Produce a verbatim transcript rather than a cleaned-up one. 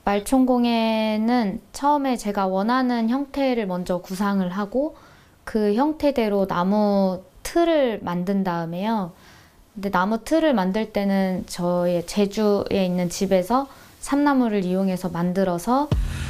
말총공예는 처음에 제가 원하는 형태를 먼저 구상을 하고 그 형태대로 나무 틀을 만든 다음에요. 근데 나무 틀을 만들 때는 저의 제주에 있는 집에서 삼나무를 이용해서 만들어서